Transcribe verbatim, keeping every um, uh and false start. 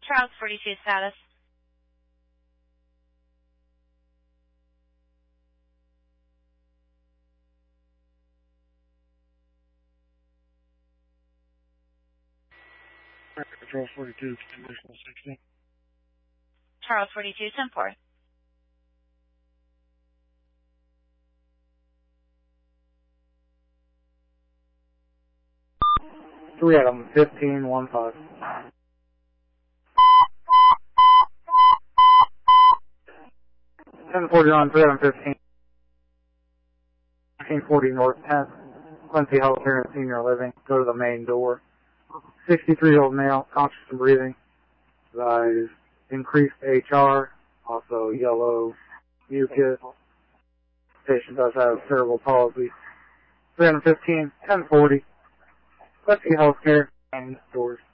Charles forty-two status. Charles forty-two, conditional sixty. Charles forty-two, ten four. Three Adam, fifteen, one five. ten forty on three Adam, fifteen. fifteen forty North tenth. Quincy Healthcare and Senior Living. Go to the main door. sixty-three-year-old male, conscious and breathing. Advised increased H R, also yellow mucus. Patient does have cerebral palsy. three fifteen, ten forty. Quincy Healthcare and doors.